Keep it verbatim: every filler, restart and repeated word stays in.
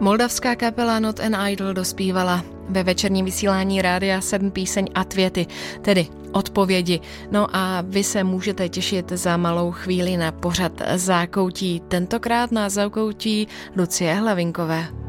Moldavská kapela Not an Idol dospívala ve večerním vysílání Rádia sedm píseň Atvěty, tedy odpovědi. No a vy se můžete těšit za malou chvíli na pořad Zákoutí, tentokrát na Zákoutí Lucie Hlavinkové.